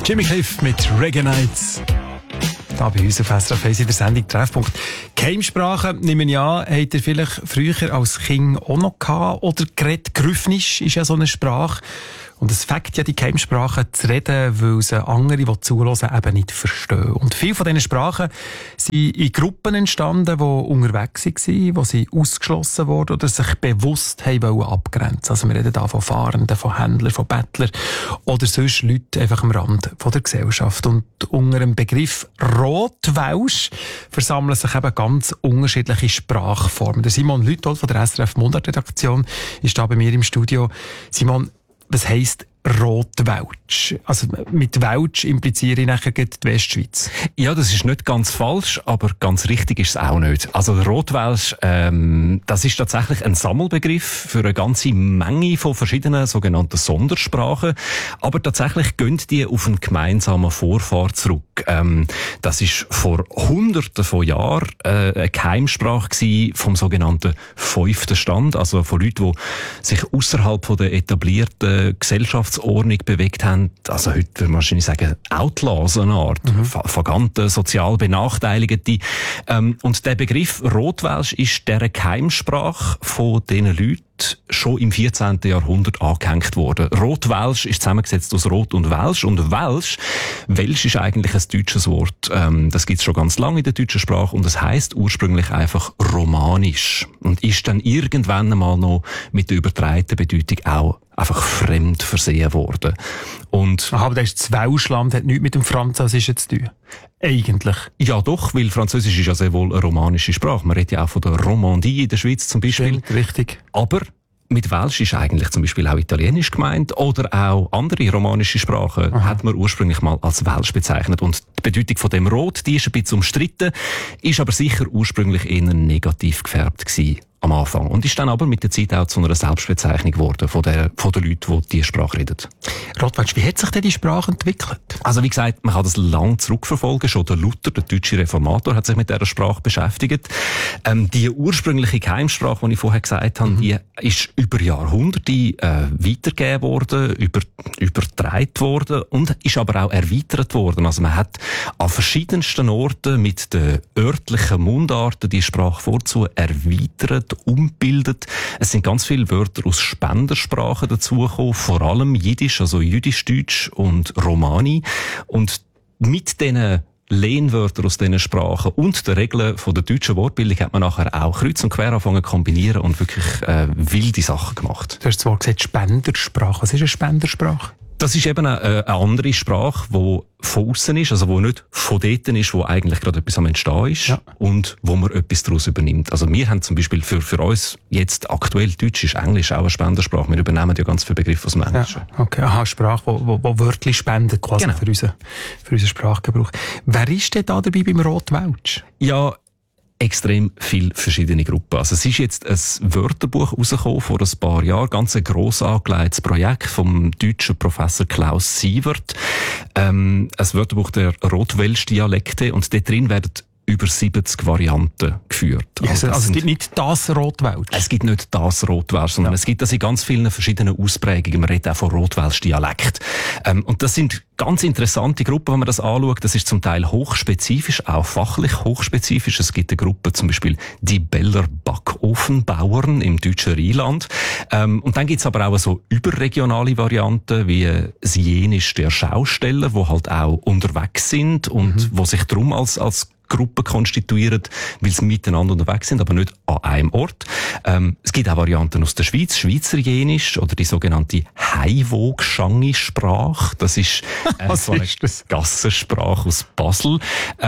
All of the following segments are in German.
Jimmy Cliff mit Reggae Nights. Da bei uns auf SRF 1 in der Sendung Treffpunkt. Geheimsprachen, nehme ich an, habt ihr vielleicht früher als Kind auch noch gehabt oder geredet? Grüffnisch ist ja so eine Sprache. Und es fängt ja die Geheimsprachen zu reden, weil sie andere, die zuhören, eben nicht verstehen. Und viele von diesen Sprachen sind in Gruppen entstanden, die unterwegs waren, wo sie ausgeschlossen wurden oder sich bewusst haben wollen abgrenzen. Also wir reden da von Fahrenden, von Händlern, von Bettlern oder sonst Leute einfach am Rand von der Gesellschaft. Und unter dem Begriff Rotwelsch versammeln sich eben ganz unterschiedliche Sprachformen. Der Simon Lüthold von der SRF Mundart-Redaktion ist da bei mir im Studio. Simon, was heisst Rotwelsch? Also mit Welsch impliziere ich nachher die Westschweiz. Ja, das ist nicht ganz falsch, aber ganz richtig ist es auch nicht. Also Rotwelsch, das ist tatsächlich ein Sammelbegriff für eine ganze Menge von verschiedenen sogenannten Sondersprachen. Aber tatsächlich gehen die auf einen gemeinsamen Vorfahr zurück. Das ist vor Hunderten von Jahren eine Geheimsprache gewesen vom sogenannten 5. Stand, also von Leuten, die sich außerhalb von der etablierten Gesellschaftsordnung bewegt haben. Also heute würde man wahrscheinlich sagen Outlaws, eine Art. Vagante, sozial Benachteiligte. Und der Begriff Rotwelsch ist der Geheimsprache von diesen Leuten schon im 14. Jahrhundert angehängt worden. Rotwelsch ist zusammengesetzt aus Rot und Welsch. Und Welsch ist eigentlich ein deutsches Wort. Das gibt es schon ganz lange in der deutschen Sprache und es heisst ursprünglich einfach romanisch. Und ist dann irgendwann einmal noch mit der übertreibten Bedeutung auch einfach fremd versehen worden. Und aber das Welschland hat nichts mit dem Französischen zu tun. Eigentlich. Ja doch, weil Französisch ist ja sehr wohl eine romanische Sprache. Man redet ja auch von der Romandie in der Schweiz zum Beispiel. Stimmt, richtig. Aber mit Welsch ist eigentlich zum Beispiel auch Italienisch gemeint oder auch andere romanische Sprachen hat man ursprünglich mal als Welsch bezeichnet. Und die Bedeutung von dem Rot, die ist ein bisschen umstritten, ist aber sicher ursprünglich eher negativ gefärbt gewesen am Anfang. Und ist dann aber mit der Zeit auch zu einer Selbstbezeichnung geworden von den Leuten, die diese Sprache reden. Rotwelsch, wie hat sich denn die Sprache entwickelt? Also wie gesagt, man kann das lang zurückverfolgen. Schon der Luther, der deutsche Reformator, hat sich mit dieser Sprache beschäftigt. Die ursprüngliche Geheimsprache, die ich vorher gesagt habe, die ist über Jahrhunderte weitergegeben worden, übertragen worden und ist aber auch erweitert worden. Also man hat an verschiedensten Orten mit den örtlichen Mundarten die Sprache vorzu erweitert, umbildet. Es sind ganz viele Wörter aus Spendersprachen dazugekommen, vor allem Jiddisch, also Jüdisch-Deutsch und Romani. Und mit diesen Lehnwörter aus diesen Sprachen und den Regeln von der deutschen Wortbildung hat man nachher auch kreuz und quer angefangen zu kombinieren und wirklich wilde Sachen gemacht. Du hast zwar gesagt Spendersprache. Was ist eine Spendersprache? Das ist eben eine andere Sprache, die von aussen ist, also die nicht von dort ist, wo eigentlich gerade etwas am Entstehen ist und wo man etwas daraus übernimmt. Also wir haben zum Beispiel für uns jetzt aktuell Deutsch ist Englisch auch eine Spendersprache. Wir übernehmen ja ganz viele Begriffe aus dem Englischen. Ja, okay, Sprache, wo Wörter spendet quasi genau. für unseren Sprachgebrauch. Wer ist denn da dabei beim Rotwelsch? Ja, extrem viele verschiedene Gruppen. Also es ist jetzt ein Wörterbuch rausgekommen vor ein paar Jahren, ganz ein gross angelegtes Projekt vom deutschen Professor Klaus Sievert. Ein Wörterbuch der Rotwelsch-Dialekte und dort drin werden über 70 Varianten geführt. Also es gibt nicht das Rotwelsch? Es gibt nicht das Rotwelsch, sondern es gibt das in ganz vielen verschiedenen Ausprägungen. Man redet auch von Rotwelsch-Dialekt. Und das sind ganz interessante Gruppen, wenn man das anschaut. Das ist zum Teil hochspezifisch, auch fachlich hochspezifisch. Es gibt eine Gruppe, zum Beispiel die Beller Backofenbauern im deutschen Rheinland. Und dann gibt's aber auch so überregionale Varianten, wie Sienisch der Schausteller, wo halt auch unterwegs sind und wo sich drum als Gruppen konstituieren, weil sie miteinander unterwegs sind, aber nicht an einem Ort. Es gibt auch Varianten aus der Schweiz, Schweizerjenisch oder die sogenannte Heiwog-Schangi-Sprache. Das ist so eine Gassensprache aus Basel.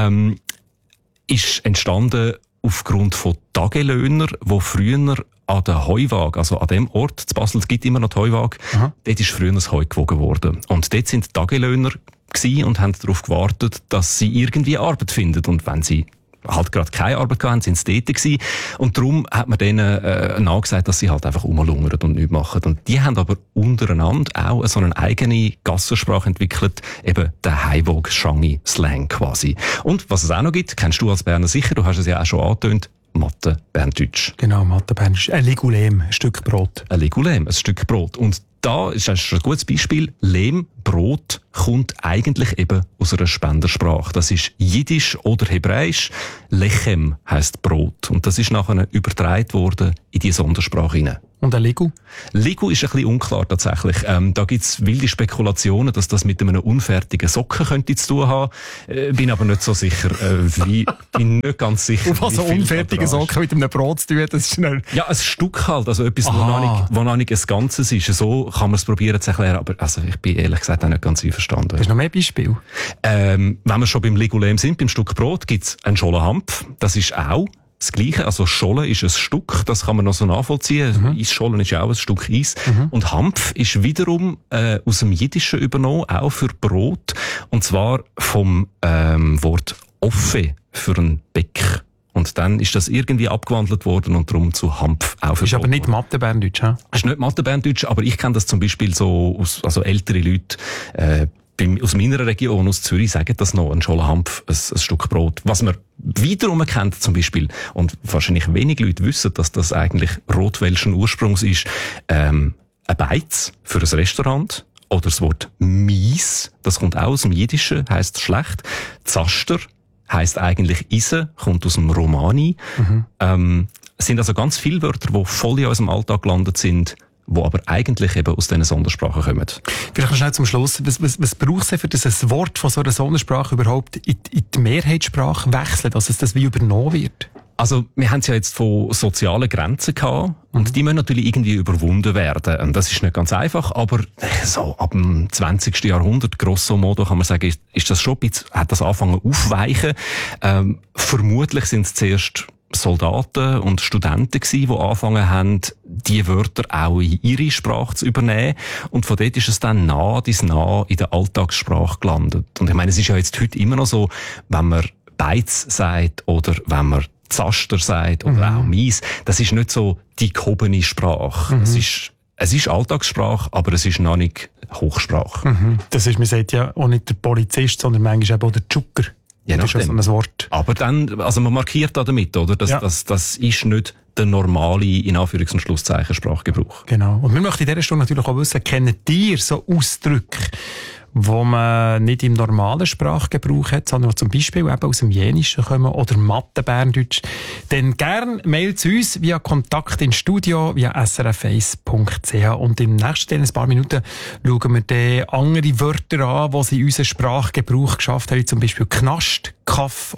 Ist entstanden aufgrund von Tagelöhner, die früher an der Heuwaage, also an dem Ort, in Basel, es gibt immer noch die Heuwaage, dort ist früher das Heu gewogen worden. Und dort sind Tagelöhner und haben darauf gewartet, dass sie irgendwie Arbeit finden. Und wenn sie halt gerade keine Arbeit hatten, sind sie dort gewesen. Und darum hat man denen nachgesagt, dass sie halt einfach rumlungern und nichts machen. Und die haben aber untereinander auch so eine eigene Gassensprache entwickelt, eben der Heiwog-Schangi-Slang quasi. Und was es auch noch gibt, kennst du als Berner sicher, du hast es ja auch schon angetönt, Mathe, Berndeutsch. Genau, Mathe, Berndeutsch. Ein Ligulem, ein Stück Brot. Ein Ligulem, ein Stück Brot. Und da ist ein gutes Beispiel, Lehm, Brot. Brot kommt eigentlich eben aus einer Spendersprache. Das ist Jiddisch oder Hebräisch. Lechem heisst Brot. Und das ist nachher übertragen worden in die Sondersprache hinein. Und ein Ligu? Ligu ist ein bisschen unklar tatsächlich. Da gibt's wilde Spekulationen, dass das mit einem unfertigen Socken könnte zu tun haben. Bin aber nicht so sicher. Bin nicht ganz sicher. Und was ein unfertiger Socken mit einem Brot zu tun, das ist schnell. Ja, ein Stück halt. Also etwas, wo noch nicht ein Ganzes ist. So kann man es probieren zu erklären. Aber also ich bin ehrlich gesagt auch nicht ganz einverstanden. Hast du noch mehr Beispiele? Wenn wir schon beim Ligulem sind, beim Stück Brot, gibt's einen Scholenhampf. Das ist auch das Gleiche, also Scholle ist ein Stück, das kann man noch so nachvollziehen. Eisschollen ist ja auch ein Stück Eis. Und Hampf ist wiederum aus dem Jiddischen übernommen, auch für Brot. Und zwar vom Wort Offe für ein Beck. Und dann ist das irgendwie abgewandelt worden und darum zu Hampf auch für Ist aber nicht Mathe-Berndeutsch, hä? Ist nicht Mathe-Berndeutsch, aber ich kenne das zum Beispiel so also ältere Leute, aus meiner Region, aus Zürich, sagen das noch, ein Scholenhampf, ein Stück Brot. Was man wiederum kennt zum Beispiel, und wahrscheinlich wenig Leute wissen, dass das eigentlich rotwelschen Ursprungs ist, ein Beiz für ein Restaurant. Oder das Wort Mies, das kommt auch aus dem Jiddischen, heisst schlecht. Zaster heisst eigentlich Eisen, kommt aus dem Romani. Es sind also ganz viele Wörter, die voll in unserem Alltag gelandet sind, die aber eigentlich eben aus diesen Sondersprachen kommen. Vielleicht noch schnell zum Schluss. Was braucht es denn, für das ein Wort von so einer Sondersprache überhaupt in die Mehrheitssprache wechselt, dass es das wie übernommen wird? Also, wir haben es ja jetzt von sozialen Grenzen gehabt. Und die müssen natürlich irgendwie überwunden werden. Und das ist nicht ganz einfach, aber so ab dem 20. Jahrhundert, grosso modo, kann man sagen, ist das schon ein bisschen, hat das angefangen aufweichen. Vermutlich sind es zuerst Soldaten und Studenten gewesen, die angefangen haben, die Wörter auch in ihre Sprache zu übernehmen. Und von dort ist es dann nah in der Alltagssprache gelandet. Und ich meine, es ist ja jetzt heute immer noch so, wenn man Beiz sagt oder wenn man Zaster sagt oder auch Mies, das ist nicht so die gehobene Sprache. Es ist Alltagssprache, aber es ist noch nicht Hochsprache. Das ist, man sagt ja auch nicht der Polizist, sondern manchmal eben auch der Tschucker. Ja, das ist so ein Wort. Aber dann, also man markiert da damit, oder? Das ist nicht der normale, in Anführungs- und Schlusszeichen, Sprachgebrauch. Genau. Und wir möchten in dieser Stunde natürlich auch wissen, kennen ihr so Ausdrücke, wo man nicht im normalen Sprachgebrauch hat, sondern zum Beispiel eben aus dem Jenischen kommen oder Mathe-Berndeutsch, dann gern Mail zu uns via Kontakt ins Studio via srf1.ch. Und im nächsten ein paar Minuten schauen wir dann andere Wörter an, die sie in unseren Sprachgebrauch geschafft haben, wie zum Beispiel Knast, Kaff